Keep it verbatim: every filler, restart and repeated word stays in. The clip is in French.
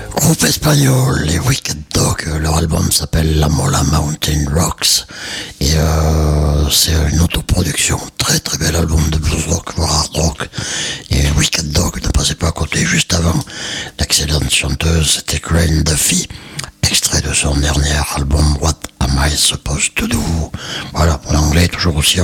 Groupe espagnol, les Wicked Dog, leur album s'appelle La Mola Mountain Rocks et euh, c'est une autoproduction, très très bel album de blues rock, voire hard rock. Et Wicked Dog ne passait pas à côté juste avant. L'excellente chanteuse, c'était Graham Duffy, extrait de son dernier album What Am I Supposed to Do. Voilà, en anglais toujours aussi